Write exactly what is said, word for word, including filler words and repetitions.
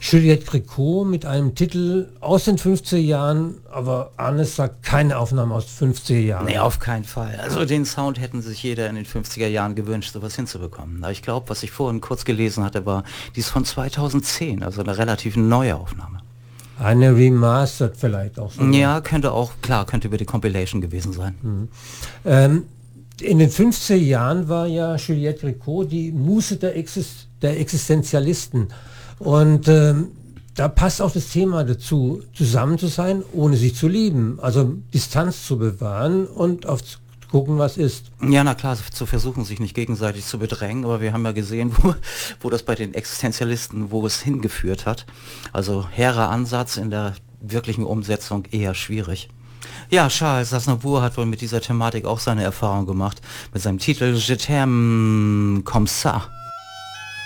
Juliette Gréco mit einem Titel aus den fünfziger Jahren, aber Arnes sagt keine Aufnahme aus den fünfziger Jahren. Nee, auf keinen Fall. Also den Sound hätten sich jeder in den fünfziger Jahren gewünscht, sowas hinzubekommen. Aber ich glaube, was ich vorhin kurz gelesen hatte, war, die ist von zweitausendzehn, also eine relativ neue Aufnahme. Eine Remastered vielleicht auch. So ja, könnte auch, klar, könnte über die Compilation gewesen sein. Mhm. Ähm, in den fünfziger Jahren war ja Juliette Gréco die Muse der, Exist der Existenzialisten. Und ähm, da passt auch das Thema dazu, zusammen zu sein, ohne sich zu lieben. Also Distanz zu bewahren und auf zu gucken, was ist. Ja, na klar, zu versuchen, sich nicht gegenseitig zu bedrängen, aber wir haben ja gesehen, wo, wo das bei den Existenzialisten, wo es hingeführt hat. Also hehrer Ansatz, in der wirklichen Umsetzung eher schwierig. Ja, Charles Aznavour hat wohl mit dieser Thematik auch seine Erfahrung gemacht, mit seinem Titel Je t'aime comme ça.